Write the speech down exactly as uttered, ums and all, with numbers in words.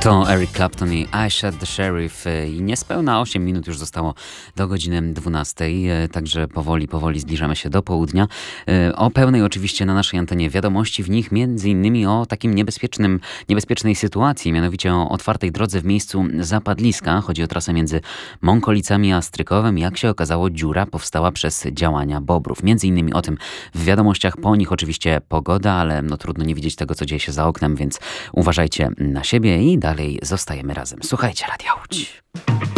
To Eric Clapton i I Shot the Sheriff i niespełna osiem minut już zostało do godziny dwunastej, także powoli, powoli zbliżamy się do południa. O pełnej oczywiście na naszej antenie wiadomości, w nich między innymi o takim niebezpiecznym, niebezpiecznej sytuacji, mianowicie o otwartej drodze w miejscu zapadliska. Chodzi o trasę między Mąkolicami a Strykowem. Jak się okazało, dziura powstała przez działania bobrów. Między innymi o tym w wiadomościach, po nich oczywiście pogoda, ale no trudno nie widzieć tego, co dzieje się za oknem, więc uważajcie na siebie i dalej zostajemy razem. Słuchajcie Radia Łódź.